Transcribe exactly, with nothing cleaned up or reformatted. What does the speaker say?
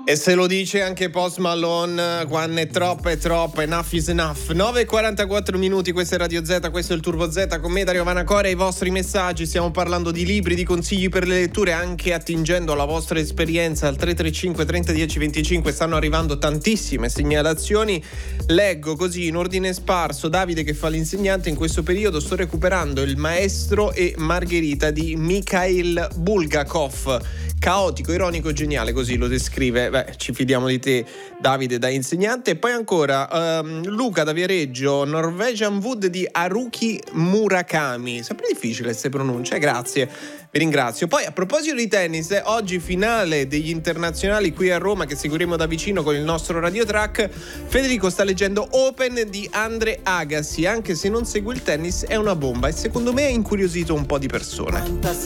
E se lo dice anche Post Malone, quando è troppo è troppo, enough is enough. nove e quarantaquattro minuti, questa è Radio Z, questo è il Turbo Z con me Dario Vanacore e i vostri messaggi. Stiamo parlando di libri, di consigli per le letture, anche attingendo alla vostra esperienza al tre tre cinque trenta dieci venticinque. Stanno arrivando tantissime segnalazioni. Leggo così in ordine sparso: Davide che fa l'insegnante: in questo periodo sto recuperando Il Maestro e Margherita di Mikhail Bulgakov. Caotico, ironico, geniale, così lo descrive. Beh, ci fidiamo di te, Davide, da insegnante. E poi ancora um, Luca da Viareggio: Norwegian Wood di Haruki Murakami. Sempre difficile queste pronunce, grazie, vi ringrazio. Poi a proposito di tennis, eh, oggi finale degli internazionali qui a Roma che seguiremo da vicino con il nostro Radio Track. Federico sta leggendo Open di Andre Agassi. Anche se non segue il tennis è una bomba e secondo me ha incuriosito un po' di persone.